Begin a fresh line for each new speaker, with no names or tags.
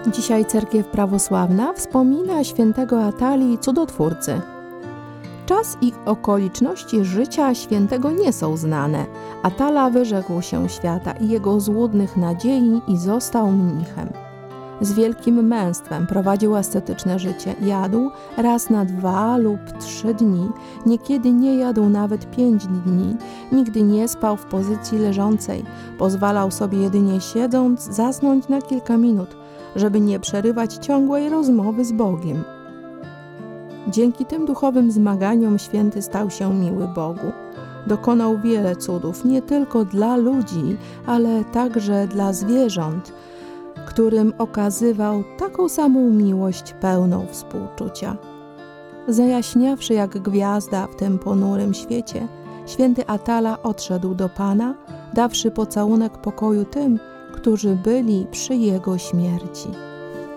Dzisiaj cerkiew prawosławna wspomina świętego Atalii Cudotwórcy. Czas i okoliczności życia świętego nie są znane. Atala wyrzekł się świata i jego złudnych nadziei i został mnichem. Z wielkim męstwem prowadził ascetyczne życie. Jadł raz na 2 lub 3 dni, niekiedy nie jadł nawet 5 dni, nigdy nie spał w pozycji leżącej, pozwalał sobie jedynie siedząc zasnąć na kilka minut, żeby nie przerywać ciągłej rozmowy z Bogiem. Dzięki tym duchowym zmaganiom święty stał się miły Bogu. Dokonał wiele cudów, nie tylko dla ludzi, ale także dla zwierząt, którym okazywał taką samą miłość pełną współczucia. Zajaśniawszy jak gwiazda w tym ponurym świecie, święty Atala odszedł do Pana, dawszy pocałunek pokoju tym, którzy byli przy jego śmierci.